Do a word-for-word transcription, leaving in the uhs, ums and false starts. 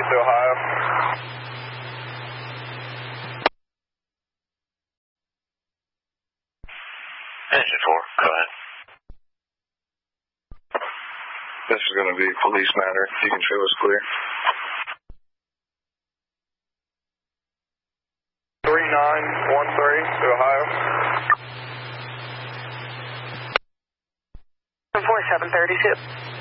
to Ohio. Engine four, go ahead. This is going to be a police matter. You can show us clear. three nine one three to Ohio. four seven thirty-two.